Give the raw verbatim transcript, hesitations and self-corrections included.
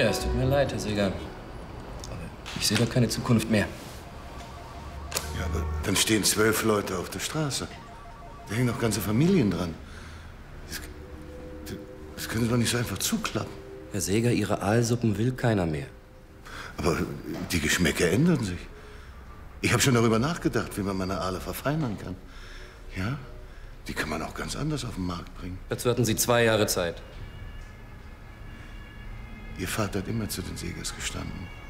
Ja, es tut mir leid, Herr Seeger. Aber ich sehe da keine Zukunft mehr. Ja, aber dann stehen zwölf Leute auf der Straße. Da hängen noch ganze Familien dran. Das, das können Sie doch nicht so einfach zuklappen. Herr Seeger, Ihre Aalsuppen will keiner mehr. Aber die Geschmäcker ändern sich. Ich habe schon darüber nachgedacht, wie man meine Aale verfeinern kann. Ja, die kann man auch ganz anders auf den Markt bringen. Dazu hatten Sie zwei Jahre Zeit. Ihr Vater hat immer zu den Seegers gestanden.